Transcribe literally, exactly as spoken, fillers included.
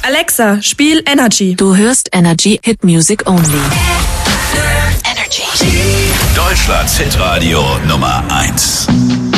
Alexa, spiel Energy. Du hörst Energy Hit Music Only. Energy. Deutschlands Hitradio Nummer eins.